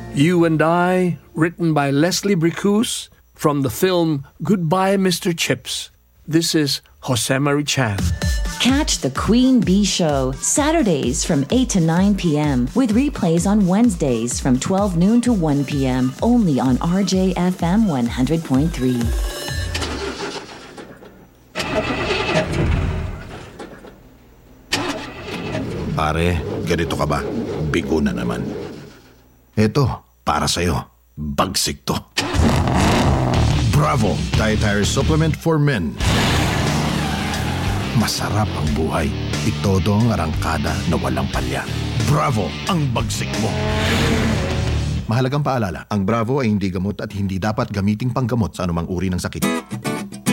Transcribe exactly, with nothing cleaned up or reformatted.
You and I, written by Leslie Bricusse from the film Goodbye, Mister Chips. This is Jose Marie Chan. Catch The Queen Bee Show Saturdays from eight to nine p.m. with replays on Wednesdays from twelve noon to one p.m. only on R J F M one hundred point three. Pare, ganito ka ba? Bigo na naman. Eto, para sa'yo. Bagsik to. Bravo! Dietary Supplement for Men. Masarap ang buhay. Itodo ang arangkada na walang palya. Bravo! Ang bagsik mo. Mahalagang paalala, ang Bravo ay hindi gamot at hindi dapat gamiting panggamot sa anumang uri ng sakit.